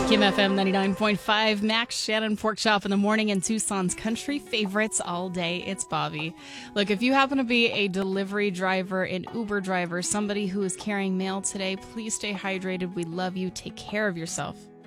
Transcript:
Kim FM 99.5, Max Shannon Pork Chop in the morning, and Tucson's country favorites all day. It's Bobby. Look, if you happen to be a delivery driver, an Uber driver, somebody who is carrying mail today, please stay hydrated. We love you. Take care of yourself.